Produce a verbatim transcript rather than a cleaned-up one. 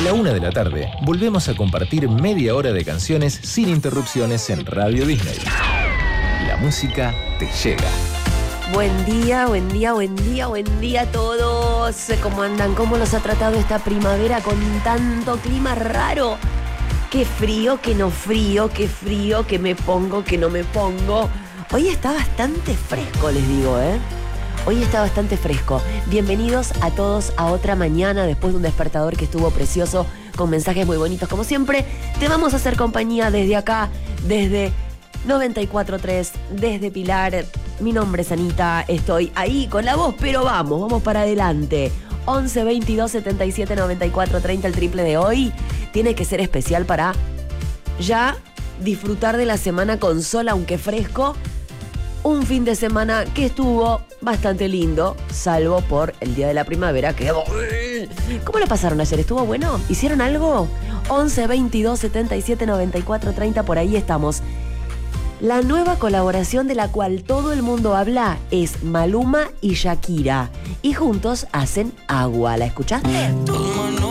la una de la tarde, volvemos a compartir media hora de canciones sin interrupciones en Radio Disney. La música te llega. Buen día, buen día, buen día, buen día a todos. ¿Cómo andan? ¿Cómo los ha tratado esta primavera con tanto clima raro? Qué frío, que no frío, qué frío, que me pongo, que no me pongo. Hoy está bastante fresco, les digo, ¿eh? Hoy está bastante fresco. Bienvenidos a todos a otra mañana después de un despertador que estuvo precioso, con mensajes muy bonitos como siempre. Te vamos a hacer compañía desde acá, desde noventa y cuatro punto tres, desde Pilar. Mi nombre es Anita, estoy ahí con la voz, pero vamos, vamos para adelante. once veintidós setenta y siete noventa y cuatro treinta, el triple de hoy tiene que ser especial para ya disfrutar de la semana con sol, aunque fresco. Un fin de semana que estuvo bastante lindo, salvo por el día de la primavera, que... ¿Cómo lo pasaron ayer? ¿Estuvo bueno? ¿Hicieron algo? once veintidós setenta y siete noventa y cuatro treinta, por ahí estamos. La nueva colaboración de la cual todo el mundo habla es Maluma y Shakira. Y juntos hacen Agua. ¿La escuchaste? Tú